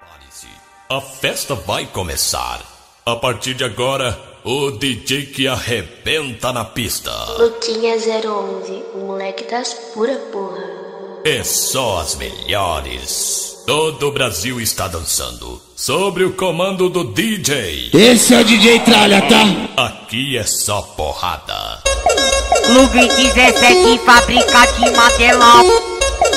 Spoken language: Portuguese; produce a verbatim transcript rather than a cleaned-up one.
Prepare-se, a festa vai começar. A partir de agora, o D J que arrebenta na pista. Luquinha zero onze, o moleque das pura porra. É só as melhores. Todo o Brasil está dançando sobre o comando do D J. Esse é o D J Tralha, tá? Aqui é só porrada. Clube dezessete, fábrica de Madelão.